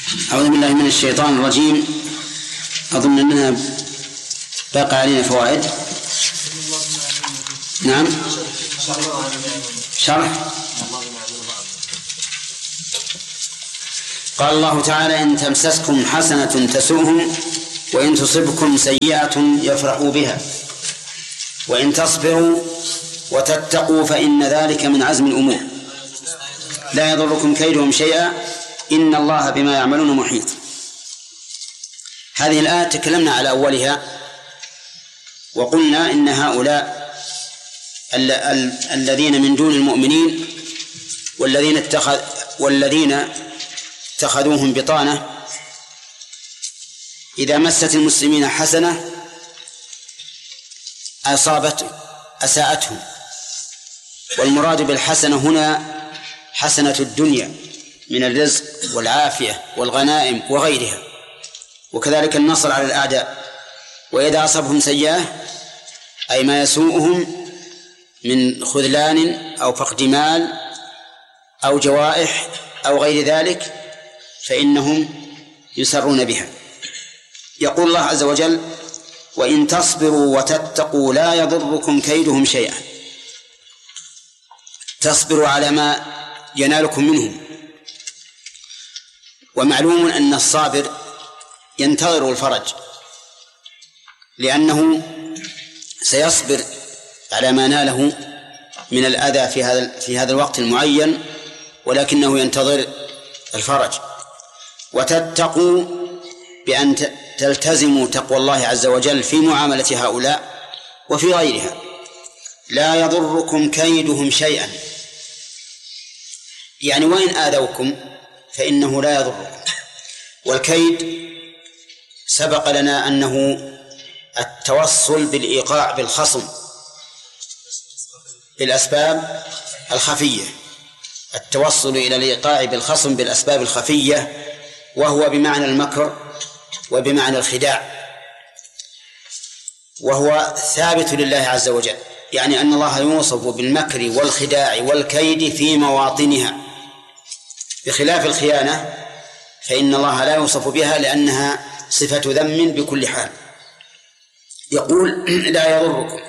أعوذ بالله من الشيطان الرجيم. أظن أنها باقي علينا فوائد. نعم. شرح. قال الله تعالى: إن تمسسكم حسنة تسؤهم وإن تصبكم سيئة يفرحوا بها وإن تصبروا وتتقوا فإن ذلك من عزم الأمور لا يضركم كيدهم شيئا إن الله بما يعملون محيط. هذه الآية تكلمنا على أولها وقلنا إن هؤلاء الذين من دون المؤمنين والذين اتخذوهم بطانة إذا مست المسلمين حسنة أساءتهم. والمراد بالحسنة هنا حسنة الدنيا من الرزق والعافية والغنائم وغيرها، وكذلك النصر على الأعداء. وإذا أصابهم سيئة أي ما يسوءهم من خذلان أو فقد مال أو جوائح أو غير ذلك فإنهم يسرون بها. يقول الله عز وجل: وإن تصبروا وتتقوا لا يضركم كيدهم شيئا. تصبروا على ما ينالكم منهم. ومعلوم أن الصابر ينتظر الفرج لأنه سيصبر على ما ناله من الأذى في هذا الوقت المعين، ولكنه ينتظر الفرج. وتتقوا بأن تلتزموا تقوى الله عز وجل في معاملة هؤلاء وفي غيرها. لا يضركم كيدهم شيئا، يعني وإن آذوكم فإنه لا يضركم. والكيد سبق لنا أنه التوصل بالإيقاع بالخصم بالأسباب الخفية، التوصل إلى الإيقاع بالخصم بالأسباب الخفية، وهو بمعنى المكر وبمعنى الخداع، وهو ثابت لله عز وجل، يعني أن الله يوصف بالمكر والخداع والكيد في مواطنها، بخلاف الخيانة فإن الله لا يوصف بها لأنها صفة ذم بكل حال. يقول: لا يضركم.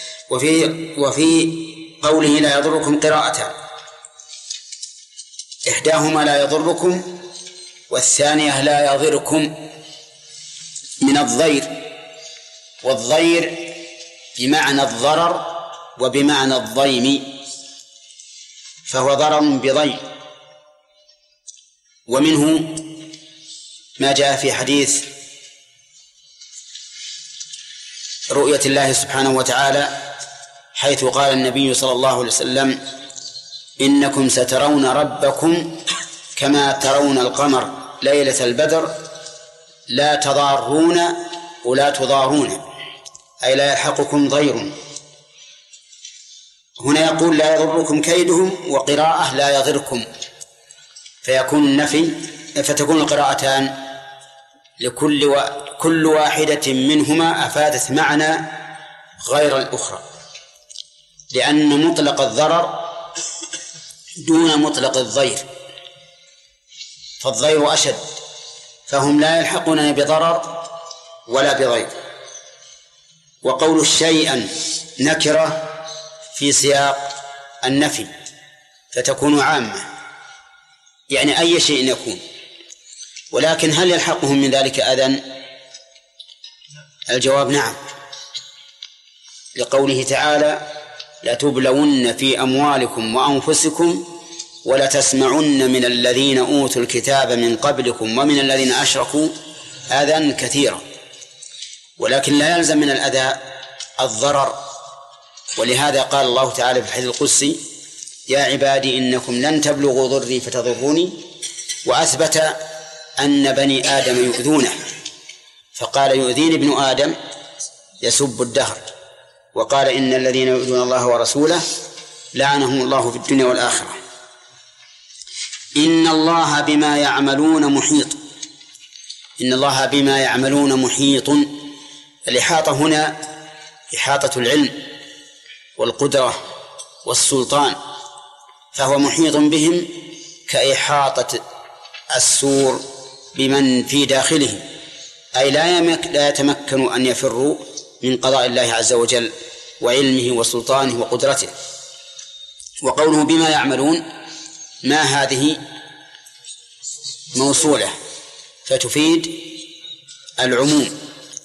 وفي قوله لا يضركم قراءتان: إحداهما لا يضركم والثانية لا يضركم من الضير، والضير بمعنى الضرر وبمعنى الضيم، فهو ضرر بضيم. ومنه ما جاء في حديث رؤية الله سبحانه وتعالى، حيث قال النبي صلى الله عليه وسلم: إنكم سترون ربكم كما ترون القمر ليلة البدر لا تضارون ولا تضارون، أي لا يلحقكم ضير. هنا يقول: لا يضركم كيدهم، وقراءة لا يضركم، فيكون النفي، فتكون القراءتان كل واحدة منهما أفادت معنى غير الأخرى، لأن مطلق الضرر دون مطلق الضير، فالضير أشد، فهم لا يلحقون بضرر ولا بضير. وقول شيئا نكرة في سياق النفي فتكون عامة، يعني أي شيء يكون. ولكن هل يلحقهم من ذلك أذى؟ الجواب نعم، لقوله تعالى: لتبلون في أموالكم وأنفسكم ولتسمعن من الذين أوتوا الكتاب من قبلكم ومن الذين أشركوا أذى كثيرا. ولكن لا يلزم من الأذى الضرر، ولهذا قال الله تعالى في الحديث القدسي: يا عبادي إنكم لن تبلغوا ضري فتضروني، وأثبت أن بني آدم يؤذونه، فقال: يؤذيني ابن آدم يسب الدهر، وقال: إن الذين يؤذون الله ورسوله لعنهم الله في الدنيا والآخرة. إن الله بما يعملون محيط. إن الله بما يعملون محيط. الإحاطة هنا إحاطة العلم والقدرة والسلطان، فهو محيط بهم كإحاطة السور بمن في داخله، أي لا يتمكنوا أن يفروا من قضاء الله عز وجل وعلمه وسلطانه وقدرته. وقوله بما يعملون، ما هذه موصولة فتفيد العموم.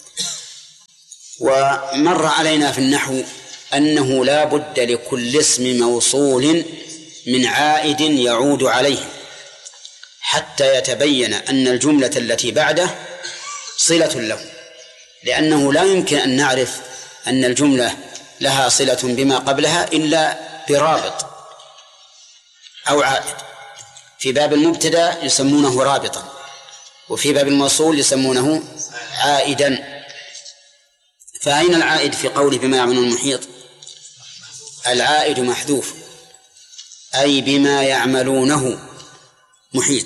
ومر علينا في النحو أنه لا بد لكل اسم موصول من عائد يعود عليه حتى يتبين أن الجملة التي بعده صلة له، لأنه لا يمكن أن نعرف أن الجملة لها صلة بما قبلها إلا برابط أو عائد. في باب المبتدأ يسمونه رابطا، وفي باب الموصول يسمونه عائدا. فأين العائد في قوله بما يعملون المحيط؟ العائد محذوف، أي بما يعملونه محيط.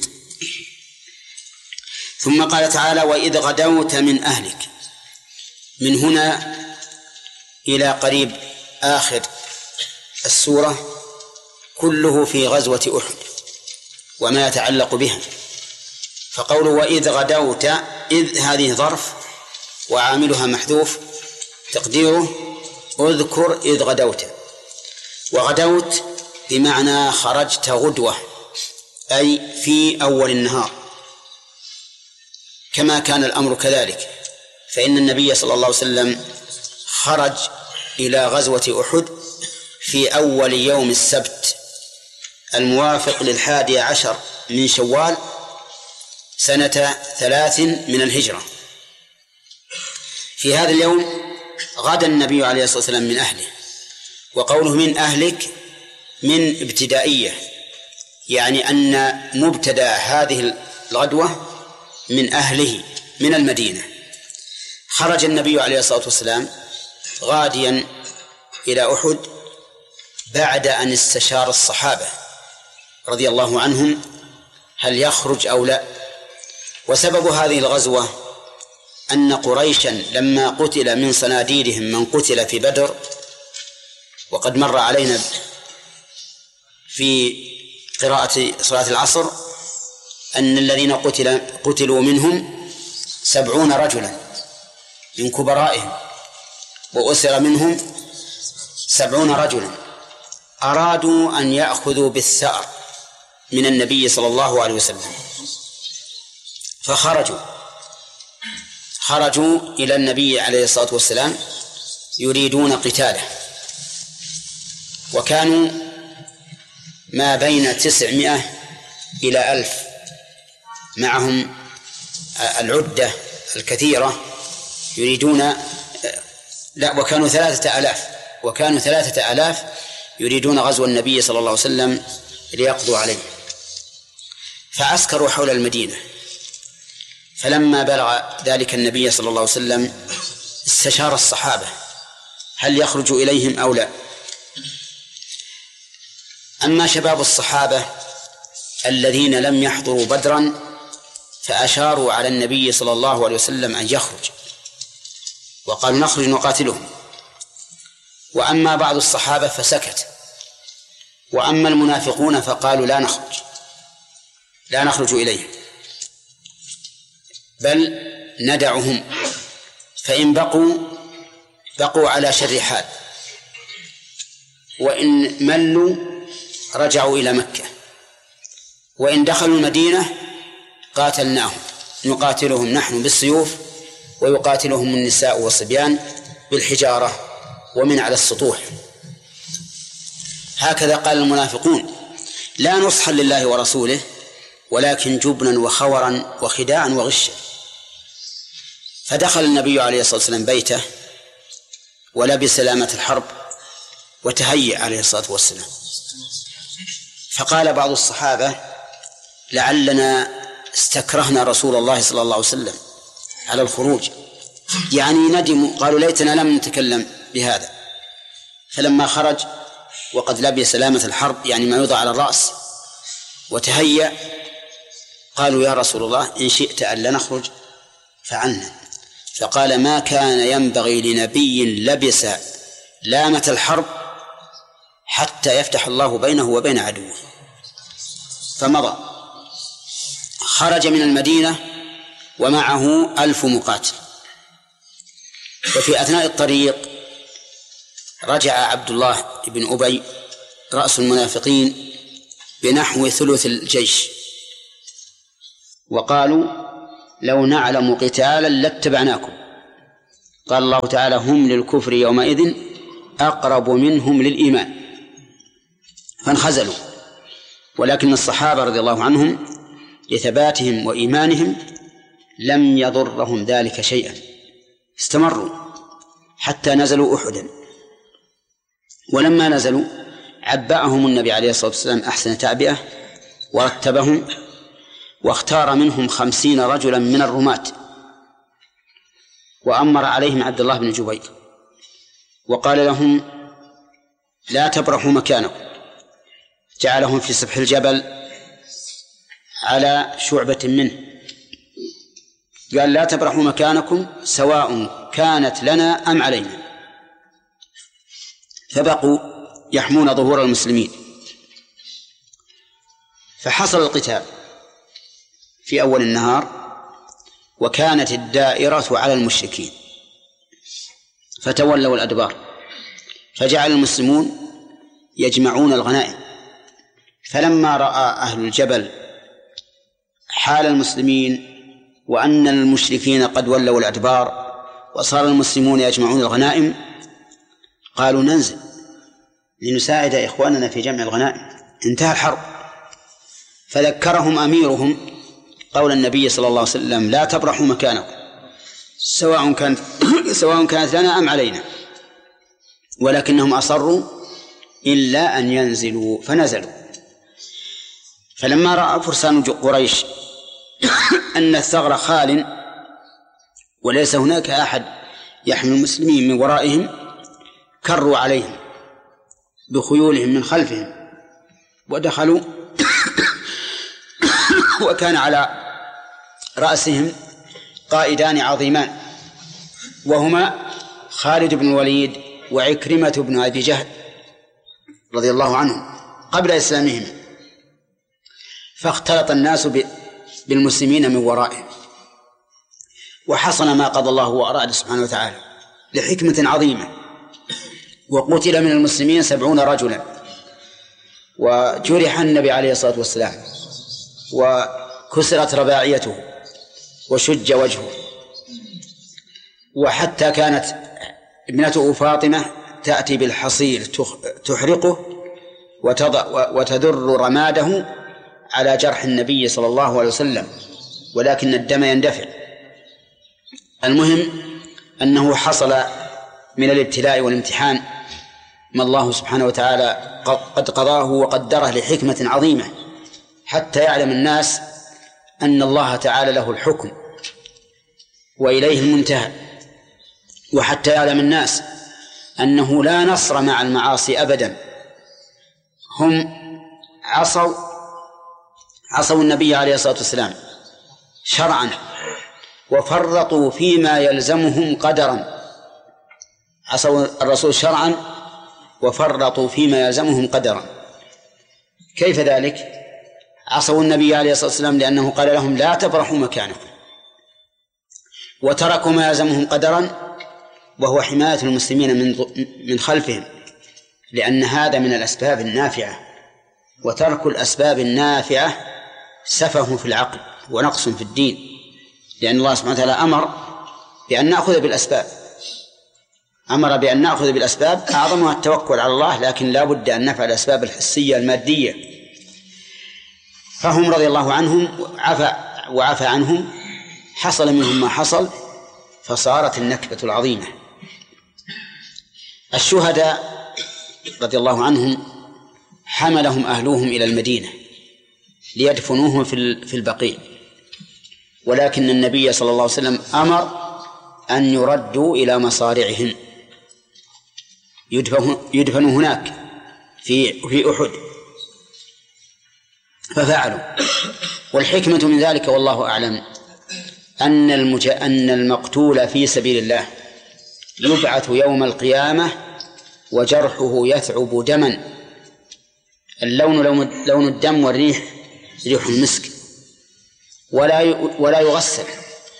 ثم قال تعالى وإذ غدوت من أهلك. من هنا إلى قريب آخر السورة كله في غزوة أحد وما يتعلق بها. فقوله وإذ غدوت، إذ هذه ظرف وعاملها محذوف تقديره اذكر إذ غدوت. وغدوت بمعنى خرجت غدوة، أي في أول النهار، كما كان الأمر كذلك، فإن النبي صلى الله عليه وسلم خرج إلى غزوة أحد في أول يوم السبت الموافق 11 من شوال سنة 3 من الهجرة. في هذا اليوم غدا النبي عليه الصلاة والسلام من أهله. وقوله من أهلك من ابتدائية، يعني أن مبتدأ هذه الغدوة من أهله من المدينة. خرج النبي عليه الصلاة والسلام غاديا إلى أحد بعد أن استشار الصحابة رضي الله عنهم هل يخرج أو لا. وسبب هذه الغزوة أن قريشا لما قتل من صناديدهم من قتل في بدر، وقد مر علينا في قراءة صلاة العصر أن الذين قتلوا منهم 70 رجلا من كبرائهم، وأسر منهم 70 رجلا، أرادوا أن يأخذوا بالثأر من النبي صلى الله عليه وسلم، خرجوا إلى النبي عليه الصلاة والسلام يريدون قتاله. وكانوا ما بين 900 إلى 1000، معهم العدة الكثيرة يريدون، لا وكانوا 3000 يريدون غزو النبي صلى الله عليه وسلم ليقضوا عليه. فعسكروا حول المدينة. فلما بلغ ذلك النبي صلى الله عليه وسلم استشار الصحابة هل يخرج إليهم أو لا. أما شباب الصحابة الذين لم يحضروا بدرا فأشاروا على النبي صلى الله عليه وسلم أن يخرج، وقالوا نخرج نقاتلهم. وأما بعض الصحابة فسكت. وأما المنافقون فقالوا لا نخرج إليهم، بل ندعهم، فإن بقوا على شر حال، وإن ملوا رجعوا إلى مكة، وإن دخلوا المدينة قاتلناهم، نقاتلهم نحن بالسيوف ويقاتلهم النساء والصبيان بالحجارة ومن على السطوح. هكذا قال المنافقون لا نصحا لله ورسوله ولكن جبنا وخورا وخداعا وغشا. فدخل النبي عليه الصلاة والسلام بيته ولبس لامة الحرب وتهيأ عليه الصلاة والسلام. فقال بعض الصحابة لعلنا استكرهنا رسول الله صلى الله عليه وسلم على الخروج، يعني ندموا، قالوا ليتنا لم نتكلم بهذا. فلما خرج وقد لبس لامة الحرب يعني ما يوضع على الرأس وتهيأ، قالوا يا رسول الله إن شئت أن لا نخرج فعلنا. فقال ما كان ينبغي لنبي لبس لامة الحرب حتى يفتح الله بينه وبين عدوه. فمضى، خرج من المدينة ومعه 1000 مقاتل. وفي أثناء الطريق رجع عبد الله بن أبي رأس المنافقين بنحو ثلث الجيش، وقالوا لو نعلم قتالا لاتبعناكم. قال الله تعالى هم للكفر يومئذ أقرب منهم للإيمان، فانخزلوا. ولكن الصحابة رضي الله عنهم لثباتهم وإيمانهم لم يضرهم ذلك شيئا، استمروا حتى نزلوا أحدا. ولما نزلوا عبأهم النبي عليه الصلاة والسلام أحسن تعبئة ورتبهم، واختار منهم 50 رجلا من الرماة، وأمر عليهم عبد الله بن جبير وقال لهم لا تبرحوا مكانكم. جعلهم في سفح الجبل على شعبة منه، قال لا تبرحوا مكانكم سواء كانت لنا أم علينا. فبقوا يحمون ظهور المسلمين، فحصل القتال في أول النهار، وكانت الدائرة على المشركين فتولوا الأدبار، فجعل المسلمون يجمعون الغنائم. فلما رأى أهل الجبل حال المسلمين وأن المشركين قد ولوا الأدبار وصار المسلمون يجمعون الغنائم، قالوا ننزل لنساعد إخواننا في جمع الغنائم، انتهى الحرب. فذكرهم أميرهم قول النبي صلى الله عليه وسلم لا تبرحوا مكانكم سواء كانت لنا أم علينا، ولكنهم أصروا إلا أن ينزلوا فنزلوا. فلما رأى فرسان قريش أن الثغر خال وليس هناك أحد يحمي المسلمين من ورائهم، كروا عليهم بخيولهم من خلفهم ودخلوا وكان على رأسهم قائدان عظيمان، وهما خالد بن الوليد وعكرمة بن أبي جهل رضي الله عنهم قبل إسلامهم. فاختلط الناس بالمسلمين من ورائهم، وحصل ما قضى الله وأراد سبحانه وتعالى لحكمة عظيمة. وقتل من المسلمين 70 رجلا، وجرح النبي عليه الصلاة والسلام، وكسرت رباعيته وشج وجهه، وحتى كانت ابنته فاطمة تأتي بالحصير تحرقه وتذر رماده على جرح النبي صلى الله عليه وسلم، ولكن الدم يندفع. المهم أنه حصل من الابتلاء والامتحان ما الله سبحانه وتعالى قد قضاه وقدره لحكمة عظيمة، حتى يعلم الناس أن الله تعالى له الحكم وإليه المنتهى، وحتى يعلم الناس أنه لا نصر مع المعاصي أبدا. هم عصوا النبي عليه الصلاة والسلام شرعا وفرطوا فيما يلزمهم قدرا، عصوا الرسول شرعا وفرطوا فيما يلزمهم قدرا. كيف ذلك؟ عصوا النبي عليه الصلاة والسلام لأنه قال لهم لا تبرحوا مكانكم، وتركوا ما يلزمهم قدرا وهو حماية المسلمين من خلفهم، لأن هذا من الأسباب النافعة، وترك الأسباب النافعة سفه في العقل ونقص في الدين، لأن الله سبحانه وتعالى أمر بأن نأخذ بالأسباب، أمر بأن نأخذ بالأسباب أعظمها التوكل على الله، لكن لا بد أن نفعل الأسباب الحسية المادية. فهم رضي الله عنهم وعفى عنهم، حصل منهم ما حصل، فصارت النكبة العظيمة. الشهداء رضي الله عنهم حملهم أهلوهم إلى المدينة ليدفنوهم في البقيع، ولكن النبي صلى الله عليه وسلم أمر أن يردوا إلى مصارعهم يدفنوا هناك في أحد، ففعلوا. والحكمة من ذلك والله أعلم أن المقتول في سبيل الله يبعث يوم القيامة وجرحه يثعب دما، اللون لون الدم والريح ريح المسك، ولا يغسل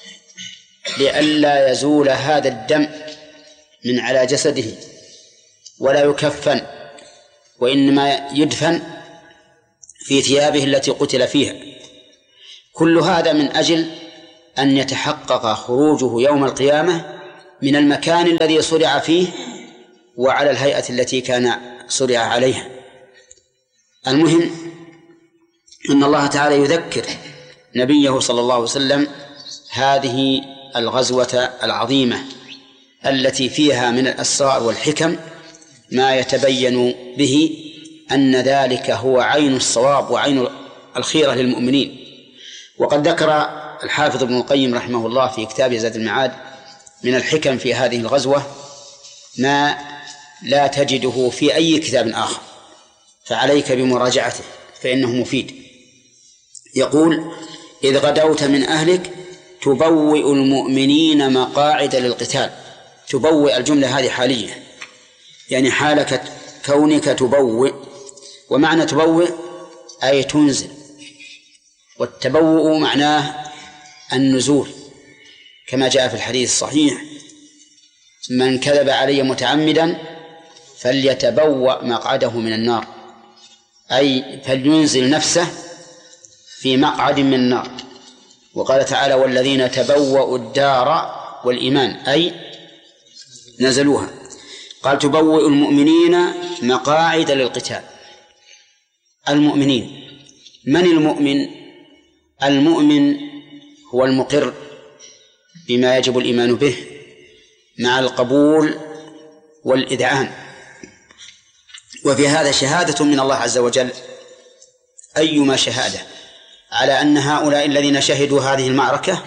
لئلا يزول هذا الدم من على جسده ولا يكفن، وإنما يدفن في ثيابه التي قتل فيها. كل هذا من أجل أن يتحقق خروجه يوم القيامة من المكان الذي صرع فيه وعلى الهيئة التي كان صرع عليها. المهم أن الله تعالى يذكر نبيه صلى الله عليه وسلم هذه الغزوة العظيمة التي فيها من الأسرار والحكم ما يتبين به أن ذلك هو عين الصواب وعين الخيرة للمؤمنين. وقد ذكر الحافظ ابن القيم رحمه الله في كتاب زاد المعاد من الحكم في هذه الغزوة ما لا تجده في أي كتاب آخر، فعليك بمراجعته فإنه مفيد. يقول: إذ غدوت من أهلك تبوئ المؤمنين مقاعد للقتال. تبوئ الجملة هذه حالية، يعني حالك كونك تبوئ، ومعنى تبوئ أي تنزل، والتبوؤ معناه النزول، كما جاء في الحديث الصحيح: من كذب علي متعمدا فليتبوأ مقعده من النار، أي فلينزل نفسه في مقعد من النار. وقال تعالى: والذين تبوأوا الدار والإيمان، أي نزلوها. قال: تبوئ المؤمنين مقاعد للقتال. المؤمنين، من المؤمن؟ المؤمن هو المقر بما يجب الإيمان به مع القبول والإذعان. وفي هذا شهادة من الله عز وجل، أيما شهادة، على أن هؤلاء الذين شهدوا هذه المعركة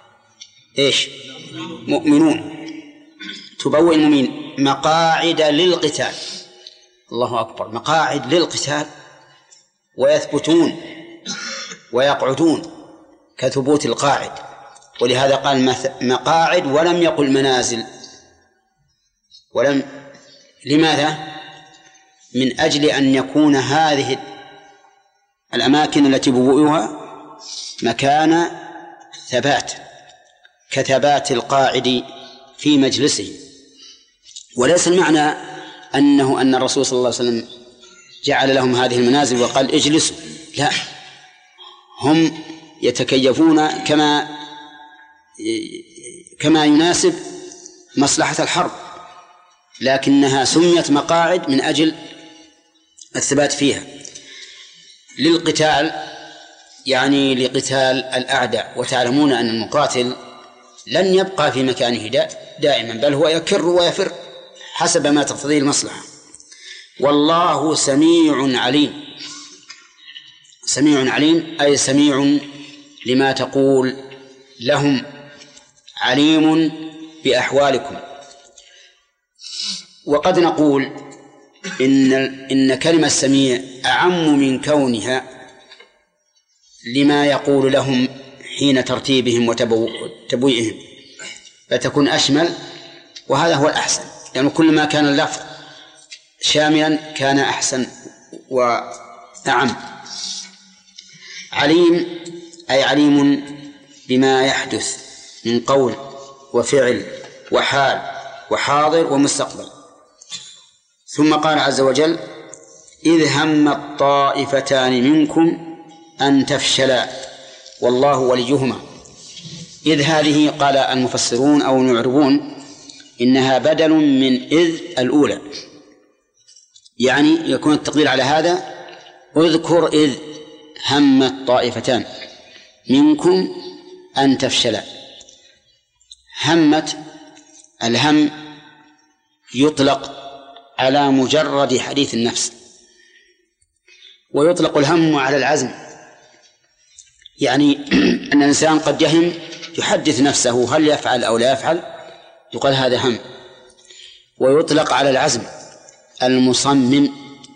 مؤمنون. تبوئ المؤمنين مقاعد للقتال. الله أكبر، مقاعد للقتال، ويثبتون ويقعدون كثبوت القاعد، ولهذا قال مقاعد ولم يقل منازل. لماذا؟ من أجل أن يكون هذه الأماكن التي بوئوها مكان ثبات، كثبات القاعد في مجلسه. وليس المعنى أن الرسول صلى الله عليه وسلم جعل لهم هذه المنازل وقال اجلسوا، لا، هم يتكيفون كما يناسب مصلحة الحرب، لكنها سميت مقاعد من أجل الثبات فيها للقتال، يعني لقتال الأعداء. وتعلمون أن المقاتل لن يبقى في مكانه دائما، بل هو يكر ويفر حسب ما تقتضيه المصلحة. والله سميع عليم. سميع عليم أي سميع لما تقول لهم، عليم بأحوالكم. وقد نقول إن كلمة سميع أعم من كونها لما يقول لهم حين ترتيبهم وتبويئهم، فتكون أشمل، وهذا هو الأحسن، يعني كل ما كان اللفظ شاملا كان أحسن وأعم. عليم أي عليم بما يحدث من قول وفعل وحال وحاضر ومستقبل. ثم قال عز وجل: إذ هم الطائفتان منكم أن تفشلا والله وليهما. إذ هذه قال المفسرون أو المعربون إنها بدل من إذ الأولى، يعني يكون التقدير على هذا: اذكر إذ هم الطائفتان منكم أن تفشلا. همت، الهم يطلق على مجرد حديث النفس، ويطلق الهم على العزم، يعني أن الإنسان قد يهم يحدث نفسه هل يفعل أو لا يفعل، يقال هذا هم. ويطلق على العزم المصمم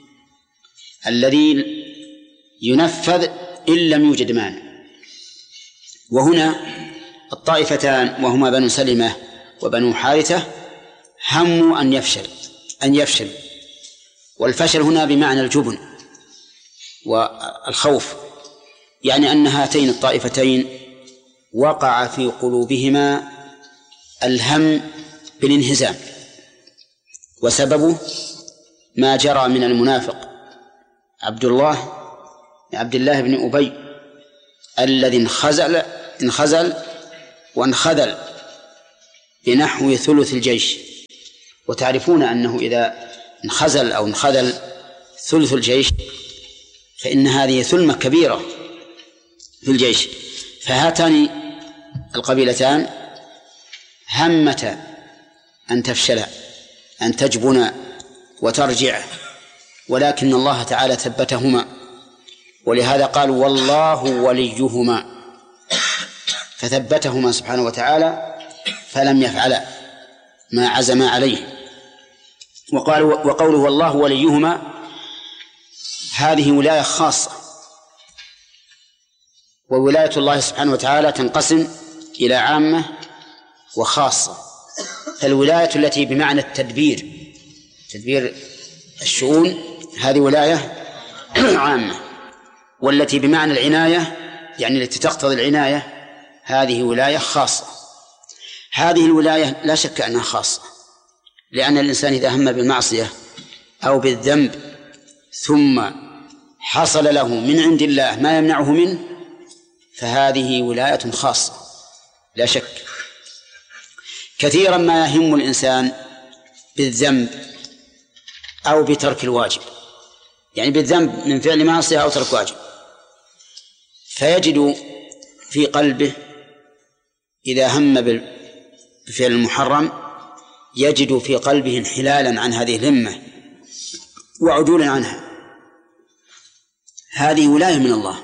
الذي ينفذ إن لم يوجد مانع. وهنا الطائفتان وهما بنو سلمة وبنو حارثة هموا أن يفشل، والفشل هنا بمعنى الجبن والخوف، يعني أن هاتين الطائفتين وقع في قلوبهما الهم بالانهزام، وسببه ما جرى من المنافق عبد الله بن أبي الذي انخزل وانخذل بنحو ثلث الجيش. وتعرفون أنه إذا انخزل أو انخذل ثلث الجيش فإن هذه ثلمة كبيرة في الجيش. فهاتان القبيلتان همتا أن تفشلا، أن تجبنا وترجع، ولكن الله تعالى ثبتهما، ولهذا قال والله وليهما، فثبتهما سبحانه وتعالى فلم يفعلا ما عزما عليه. وقوله والله وليهما هذه ولاية خاصة، وولاية الله سبحانه وتعالى تنقسم إلى عامة وخاصة. فالولاية التي بمعنى تدبير الشؤون هذه ولاية عامة، والتي بمعنى العناية يعني التي تقتضي العناية هذه ولاية خاصة. هذه الولاية لا شك أنها خاصة، لأن الإنسان إذا هم بالمعصية أو بالذنب ثم حصل له من عند الله ما يمنعه منه فهذه ولاية خاصة لا شك. كثيرا ما يهم الإنسان بالذنب أو بترك الواجب، يعني بالذنب من فعل معصية أو ترك واجب، فيجد في قلبه إذا هم بفعل المحرم يجد في قلبه انحلالا عن هذه الهمة وعدولا عنها. هذه ولاية من الله.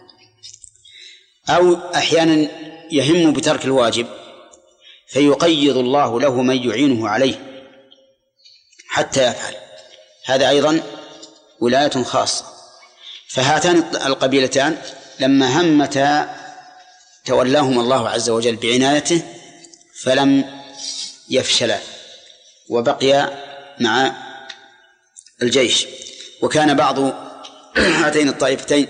أو أحيانا يهم بترك الواجب فيقيض الله له من يعينه عليه حتى يفعل، هذا أيضا ولاية خاصة. فهاتان القبيلتان لما همتا تولاهم الله عز وجل بعنايته فلم يفشلا وبقي مع الجيش. وكان بعض هاتين الطائفتين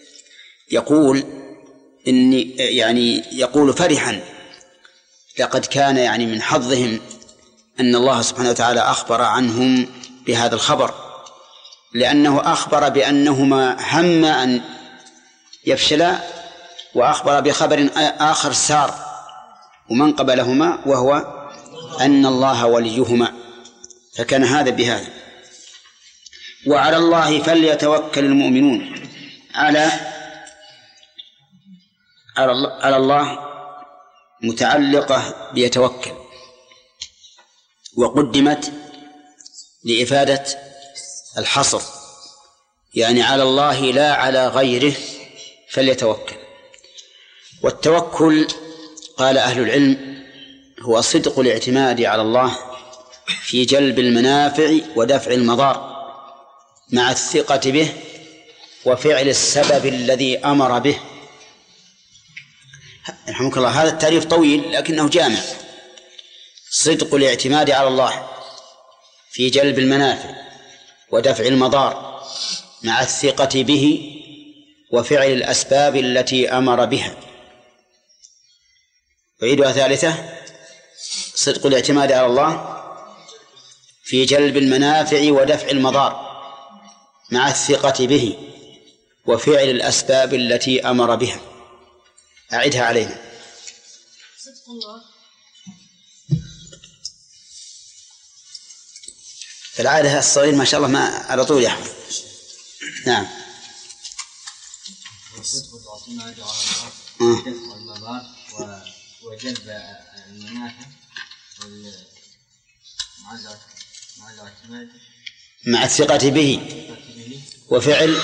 يقول فرحا لقد كان يعني من حظهم أن الله سبحانه وتعالى أخبر عنهم بهذا الخبر، لأنه أخبر بأنهما هم أن يفشلا، وأخبر بخبر آخر سار ومن قبلهما وهو أن الله وليهما، فكان هذا بهذا. وعلى الله فليتوكل المؤمنون. على الله متعلقة بيتوكل، وقدمت لإفادة الحصر، يعني على الله لا على غيره فليتوكل. والتوكل قال أهل العلم هو صدق الاعتماد على الله في جلب المنافع ودفع المضار مع الثقة به وفعل السبب الذي أمر به. رحمك الله، هذا التعريف طويل لكنه جامع. صدق الاعتماد على الله في جلب المنافع ودفع المضار مع الثقة به وفعل الأسباب التي أمر بها. أعيدها ثالثة: صدق الاعتماد على الله في جلب المنافع ودفع المضار مع الثقة به وفعل الأسباب التي أمر بها. أعدها علينا. صدق الله العادة الصغير ما شاء الله ما على طول يحفظ. نعم. صدق الاعتماد على الله دفع المضار وجلب المنافع مع الثقة به وفعل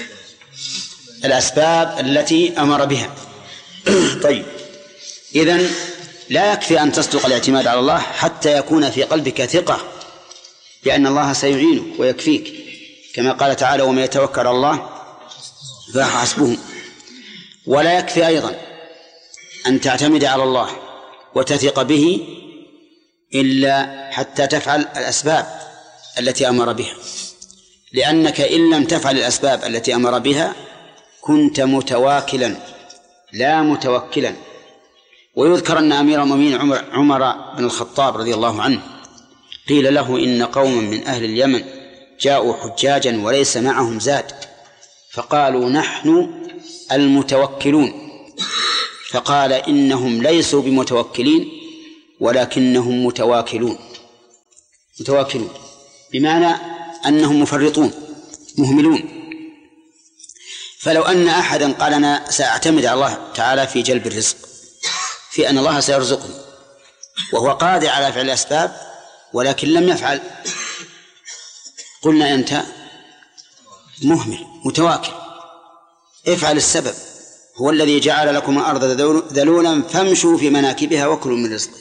الأسباب التي أمر بها. طيب، إذن لا يكفي أن تصدق الاعتماد على الله حتى يكون في قلبك ثقة بأن الله سيعينك ويكفيك، كما قال تعالى: ومن يتوكل على الله فهو حسبه. ولا يكفي أيضا أن تعتمد على الله وتثق به إلا حتى تفعل الأسباب التي أمر بها، لأنك إن لم تفعل الأسباب التي أمر بها كنت متواكلا لا متوكلا. ويذكر أن أمير المؤمنين عمر بن الخطاب رضي الله عنه قيل له إن قوما من أهل اليمن جاءوا حجاجا وليس معهم زاد، فقالوا نحن المتوكلون، فقال إنهم ليسوا بمتوكلين ولكنهم متواكلون بمعنى أنهم مفرطون مهملون. فلو أن أحدا قال أنا سأعتمد على الله تعالى في جلب الرزق، في أن الله سيرزقني، وهو قادر على فعل الأسباب ولكن لم يفعل، قلنا أنت مهمل متواكل، افعل السبب، هو الذي جعل لكم الأرض ذلولا فامشوا في مناكبها وكلوا من رزقه.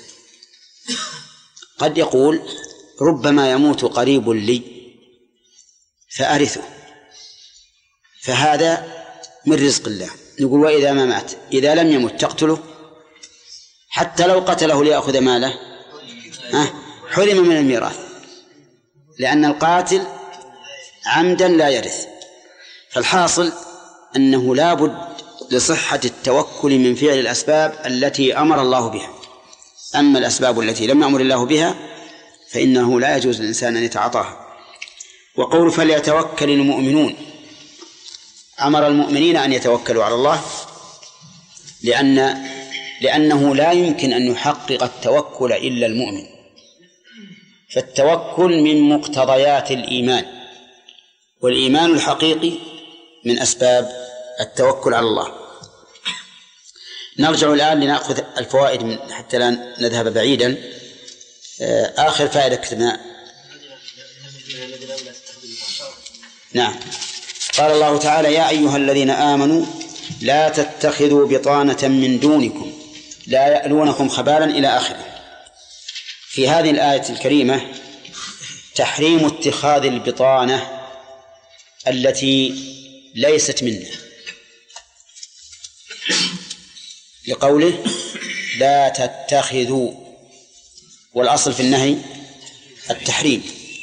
قد يقول ربما يموت قريب لي فأرثه، فهذا من رزق الله. نقول وإذا ما مات، إذا لم يمت تقتله، حتى لو قتله ليأخذ ماله حرم من الميراث، لأن القاتل عمدا لا يرث. فالحاصل أنه لا بد لصحة التوكل من فعل الأسباب التي أمر الله بها. أما الأسباب التي لم يأمر الله بها فإنه لا يجوز للإنسان أن يتعاطاها. وقول فليتوكل المؤمنون، أمر المؤمنين أن يتوكلوا على الله، لأنه لا يمكن أن يحقق التوكل إلا المؤمن. فالتوكل من مقتضيات الإيمان، والإيمان الحقيقي من أسباب التوكل على الله. نرجع الآن لنأخذ الفوائد حتى لا نذهب بعيدا. آخر فائدة كتبنا. نعم، قال الله تعالى يا أيها الذين آمنوا لا تتخذوا بطانة من دونكم لا يألونكم خبالا إلى آخره. في هذه الآية الكريمة تحريم اتخاذ البطانة التي ليست منا، لقوله لا تتخذوا، والأصل في النهي التحريم.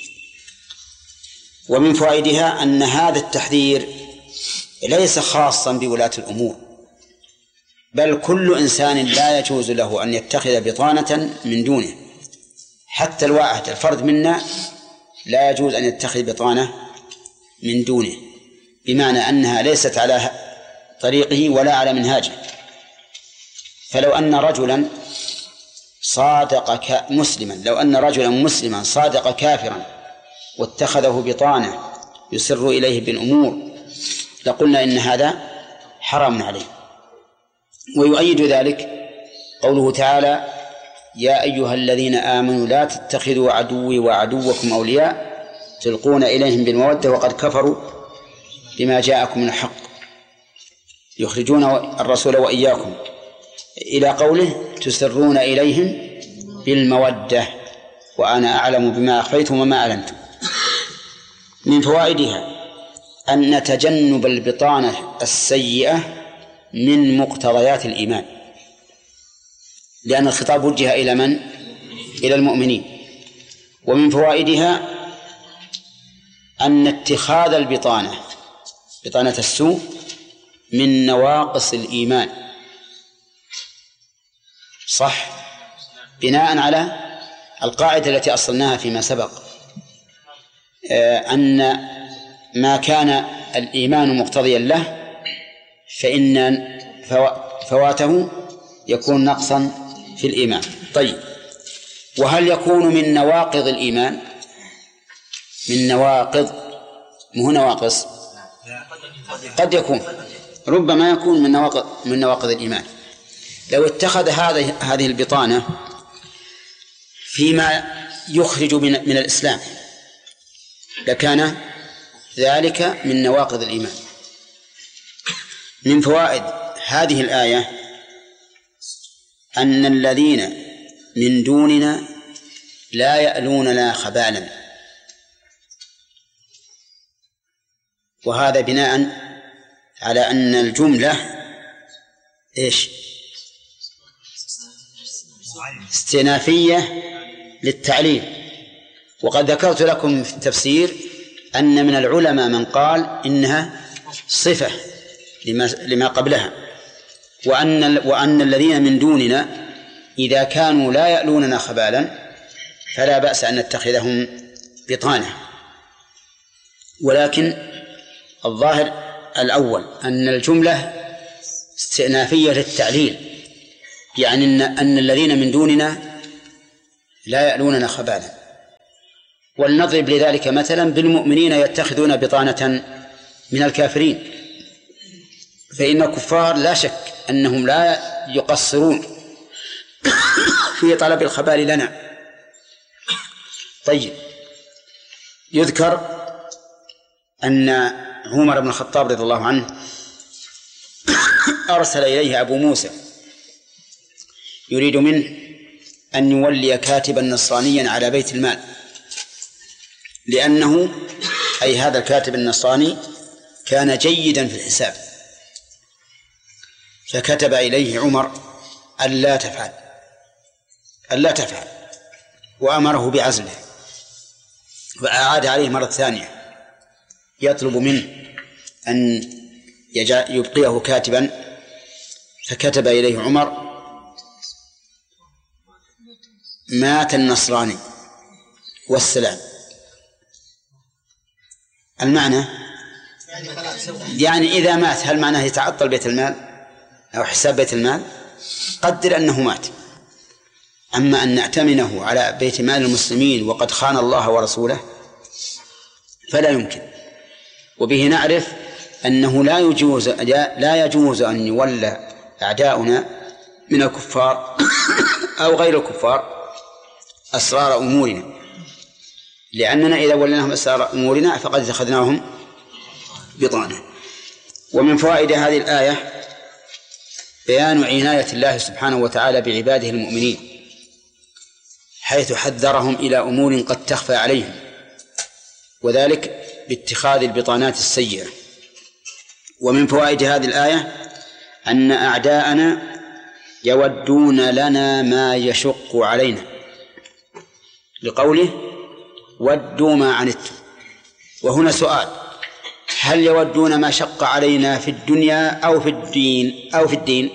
ومن فوائدها أن هذا التحذير ليس خاصا بولاة الأمور، بل كل إنسان لا يجوز له أن يتخذ بطانة من دونه. حتى الواحد الفرد منا لا يجوز أن يتخذ بطانة من دونه، بمعنى أنها ليست على طريقه ولا على منهاجه. فلو أن رجلا صادق مسلما، لو أن رجلا مسلما صادق كافرا واتخذه بطانة يسر إليه بالأمور لقلنا إن هذا حرام عليه. ويؤيد ذلك قوله تعالى يا أيها الذين آمنوا لا تتخذوا عدوي وعدوكم أولياء تلقون إليهم بالمودة وقد كفروا بما جاءكم من الحق يخرجون الرسول وإياكم، إلى قوله تسرون إليهم بالمودة وأنا أعلم بما أخفيتم وما أعلنتم. من فوائدها أن تجنب البطانة السيئة من مقتضيات الإيمان، لأن الخطاب وجه إلى من؟ إلى المؤمنين. ومن فوائدها أن اتخاذ البطانة، بطانة السوء، من نواقص الإيمان، صح، بناء على القاعدة التي أصلناها فيما سبق، أن ما كان الإيمان مقتضيا له فإن فواته يكون نقصا في الإيمان. طيب، وهل يكون من نواقض الإيمان؟ من نواقض، مو نواقص، قد يكون، ربما يكون من نواقض الإيمان. لو اتخذ هذه البطانة فيما يخرج من الإسلام لكان ذلك من نواقض الإيمان. من فوائد هذه الآية أن الذين من دوننا لا يألوننا خبالا، وهذا بناء على أن الجملة إيش؟ استئنافية للتعليل. وقد ذكرت لكم في التفسير أن من العلماء من قال إنها صفة لما قبلها، وأن الذين من دوننا إذا كانوا لا يألوننا خبالا فلا بأس أن نتخذهم بطانة. ولكن الظاهر الأول أن الجملة استئنافية للتعليل، يعني أن الذين من دوننا لا يألوننا خبالا. ولنضرب لذلك مثلا بالمؤمنين يتخذون بطانة من الكافرين، فإن الكفار لا شك أنهم لا يقصرون في طلب الخبال لنا. طيب، يذكر أن عمر بن الخطاب رضي الله عنه أرسل إليه أبو موسى يريد منه أن يولي كاتبا نصرانيا على بيت المال، لأنه أي هذا الكاتب النصراني كان جيدا في الحساب، فكتب إليه عمر ألا تفعل وأمره بعزله، وأعاد عليه مرة ثانية يطلب منه أن يبقيه كاتبا، فكتب إليه عمر: مات النصراني والسلام. المعنى يعني إذا مات هل معناه يتعطل بيت المال أو حساب بيت المال؟ قدر أنه مات. أما أن نأتمنه على بيت مال المسلمين وقد خان الله ورسوله فلا يمكن. وبه نعرف أنه لا يجوز أن يولى أعداؤنا من الكفار أو غير الكفار أسرار أمورنا، لأننا إذا وليناهم أسرار أمورنا فقد اتخذناهم بطانة. ومن فوائد هذه الآية بيان عناية الله سبحانه وتعالى بعباده المؤمنين، حيث حذرهم إلى أمور قد تخفى عليهم، وذلك باتخاذ البطانات السيئة. ومن فوائد هذه الآية أن أعداءنا يودون لنا ما يشق علينا، لقوله ودوا ما عنتم. وهنا سؤال: هل يودون ما شق علينا في الدنيا أو في الدين؟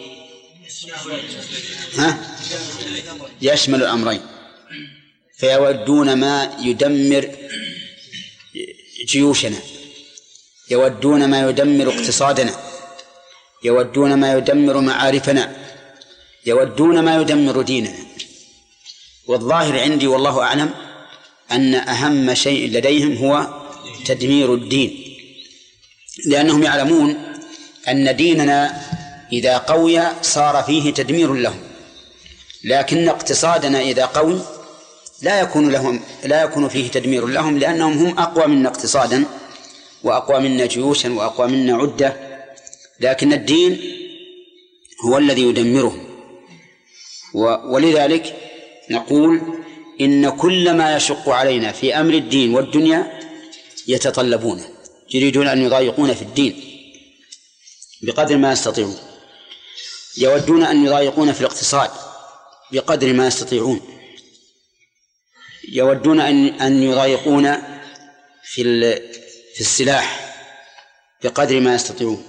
يشمل الأمرين، فيودون ما يدمر جيوشنا، يودون ما يدمر اقتصادنا، يودون ما يدمر معارفنا، يودون ما يدمر ديننا. والظاهر عندي والله أعلم أن أهم شيء لديهم هو تدمير الدين، لأنهم يعلمون أن ديننا إذا قوي صار فيه تدمير لهم، لكن اقتصادنا إذا قوي لا يكون فيه تدمير لهم، لأنهم هم أقوى منا اقتصادا وأقوى منا جيوشا وأقوى منا عدة، لكن الدين هو الذي يدمره. ولذلك نقول إن كل ما يشق علينا في أمر الدين والدنيا يتطلبونه، يريدون أن يضايقون في الدين بقدر ما يستطيعون، يودون أن يضايقون في الاقتصاد بقدر ما يستطيعون، يودون أن يضايقون في السلاح بقدر ما يستطيعون،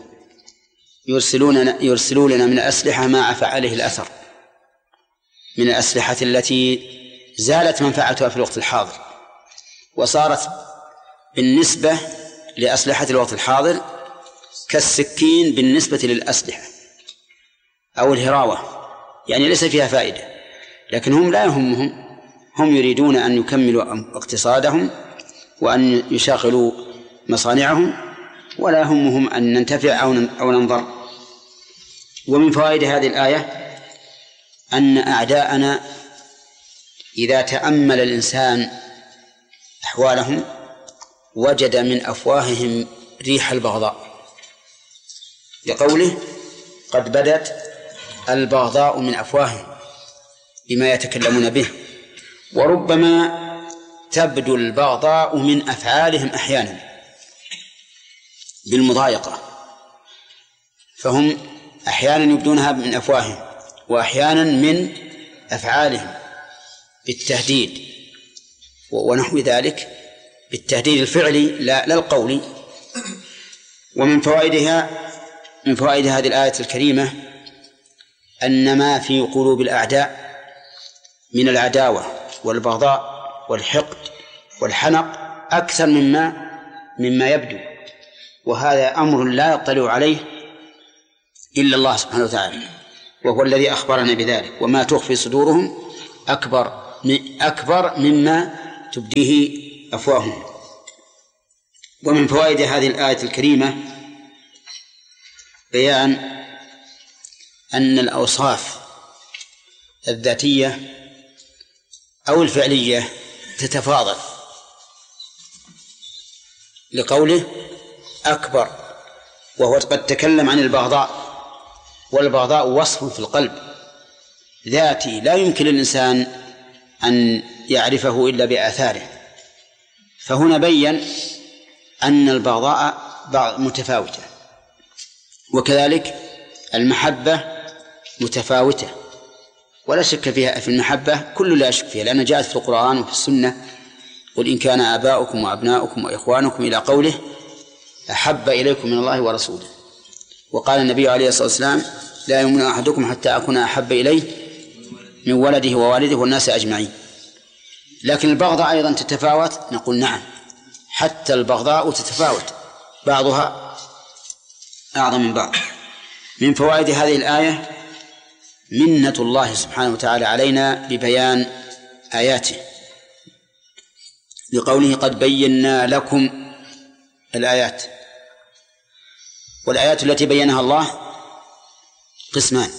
يرسلون لنا من الأسلحة ما عفى عليه الأثر من الأسلحة التي زالت منفعتها في الوقت الحاضر، وصارت بالنسبة لأسلحة الوقت الحاضر كالسكين بالنسبة للأسلحة أو الهراوة، يعني ليس فيها فائدة. لكن هم لا يهمهم، هم يريدون أن يكملوا اقتصادهم وأن يشغلوا مصانعهم، ولا يهمهم أن ننتفع أو ننضر. ومن فوائد هذه الآية أن أعداءنا إذا تأمل الإنسان أحوالهم وجد من أفواههم ريح البغضاء، لقوله قد بدت البغضاء من أفواههم بما يتكلمون به. وربما تبدو البغضاء من أفعالهم أحيانا بالمضايقة، فهم أحيانا يبدونها من أفواههم وأحيانا من أفعالهم بالتهديد ونحو ذلك، بالتهديد الفعلي لا القولي. ومن فوائد هذه الآية الكريمة أن ما في قلوب الأعداء من العداوة والبغضاء والحقد والحنق أكثر مما يبدو، وهذا أمر لا يطلع عليه إلا الله سبحانه وتعالى، وهو الذي أخبرنا بذلك: وما تخفي صدورهم أكبر مما تبديه أفواههم. ومن فوائد هذه الآية الكريمة بيان أن الأوصاف الذاتية أو الفعلية تتفاضل، لقوله أكبر، وهو قد تكلم عن البغضاء، والبغضاء وصف في القلب ذاتي لا يمكن للإنسان أن يعرفه إلا بآثاره، فهنا بيّن أن البغضاء متفاوتة، وكذلك المحبة متفاوتة، ولا شك فيها في المحبة، كل لا يشك فيها، لأنها جاءت في القرآن وفي السنة: قل إن كان آباؤكم وأبناؤكم وإخوانكم إلى قوله أحب إليكم من الله ورسوله. وقال النبي عليه الصلاة والسلام: لا يؤمن أحدكم حتى أكون أحب إليه من ولده ووالده والناس أجمعين. لكن البغضاء أيضا تتفاوت، نقول نعم، حتى البغضاء تتفاوت، بعضها أعظم من بعض. من فوائد هذه الآية منة الله سبحانه وتعالى علينا ببيان آياته، لقوله: قد بينا لكم الآيات. والآيات التي بينها الله قسمان: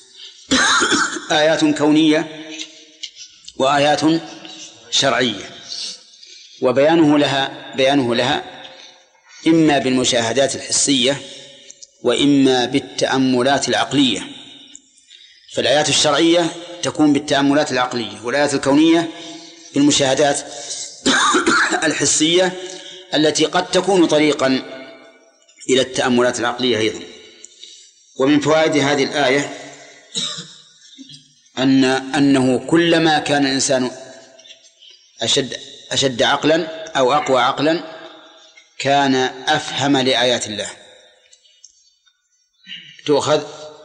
آيات كونية وآيات شرعية. وبيانه لها إما بالمشاهدات الحسية وإما بالتأملات العقلية. فالآيات الشرعية تكون بالتأملات العقلية، والآيات الكونية بالمشاهدات الحسية التي قد تكون طريقا إلى التأملات العقلية أيضا. ومن فوائد هذه الآية أنه كلما كان الإنسان أشد عقلا أو أقوى عقلا كان أفهم لآيات الله. تؤخذ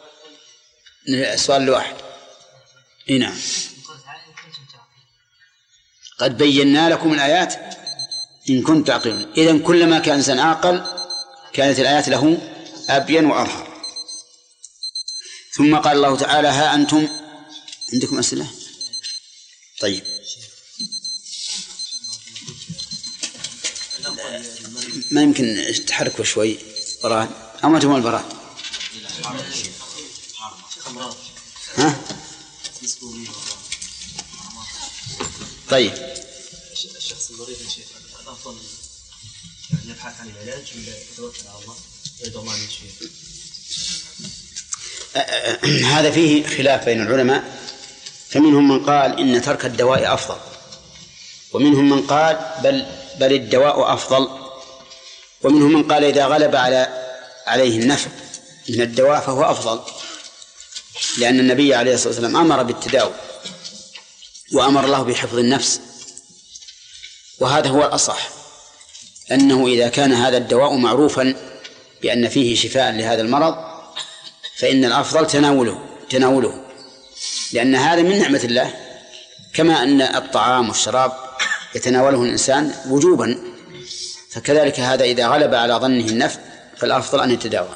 سؤال واحد. نعم، قد بينا لكم الآيات إن كنتم تعقلون. إذن كلما كان الإنسان عاقل كانت الآيات له أبين وأظهر. ثم قال الله تعالى: ها أنتم عندكم أسئلة؟ طيب، ما يمكن تحركوا شوي بران أو ما تمول بران؟ ها؟ طيب، الشخص المريض يا شيخ أفضل يعني يبحث عن العلاج ولا يتوكل على الله ويضمن يشفيه؟ هذا فيه خلاف بين العلماء، فمنهم من قال إن ترك الدواء أفضل، ومنهم من قال بل الدواء أفضل، ومنهم من قال إذا غلب عليه النفع من الدواء فهو أفضل، لأن النبي عليه الصلاة والسلام أمر بالتداوي وأمر الله بحفظ النفس. وهذا هو الأصح، أنه إذا كان هذا الدواء معروفا بأن فيه شفاء لهذا المرض فإن الأفضل تناوله، لأن هذا من نعمة الله، كما أن الطعام والشراب يتناوله الإنسان وجوبا، فكذلك هذا إذا غلب على ظنه النفع فالأفضل أن يتداوى.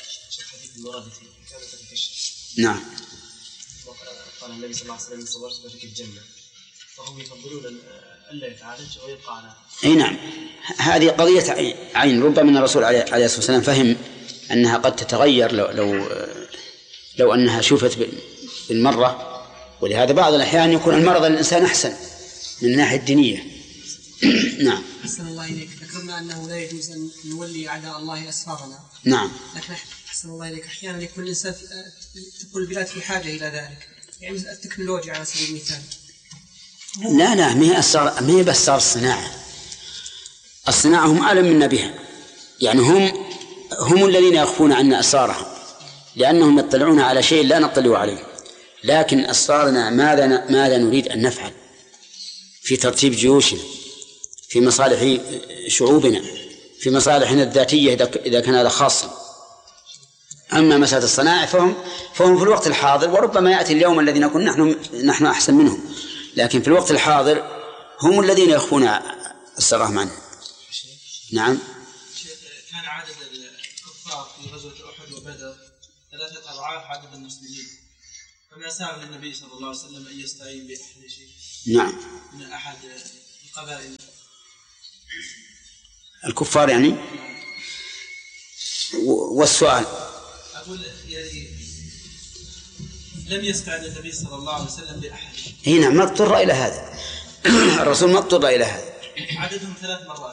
نعم. قال النبي صلى الله عليه وسلم: صبرت فلك الجنة، فهم يفضلون ألا يتعالج ويبقى على. أي نعم، هذه قضية عين. ربما الرسول عليه الصلاة والسلام فهم أنها قد تتغير لو أنها شوفت بالمرة، ولهذا بعض الأحيان يكون المرض للإنسان أحسن من الناحية الدينية. نعم. أحسن الله إليك، ذكرنا أنه لا يجوز أن نولي أعداء الله أسفارنا. نعم. لكن أحسن الله إليك أحيانا يكون الإنسان تكون البلاد في حاجة إلى ذلك، يعني التكنولوجيا على سبيل المثال. لا ما هي بس صار الصناعة هم أعلم منا بها، يعني هم الذين يخفون عنا أسرارهم، لأنهم يطلعون على شيء لا نطلع عليه. لكن أسرارنا ماذا نريد أن نفعل في ترتيب جيوشنا، في مصالح شعوبنا، في مصالحنا الذاتية إذا كان هذا خاصا. أما مسألة الصنائع فهم في الوقت الحاضر، وربما يأتي اليوم الذي نكون نحن أحسن منهم، لكن في الوقت الحاضر هم الذين يخفون السرهم عنه. نعم. كان عدد الكفار في غزوة أحد وبدر 3 أضعاف عدد المسلمين، فما سأل النبي صلى الله عليه وسلم أن يستعين بأحد شيء. نعم. من أحد القبائل الكفار يعني. والسؤال أقول يعني لم يستعن النبي صلى الله عليه وسلم بأحد. نعم، ما اضطر إلى هذا. الرسول ما اضطر إلى هذا. عددهم 3 مرات.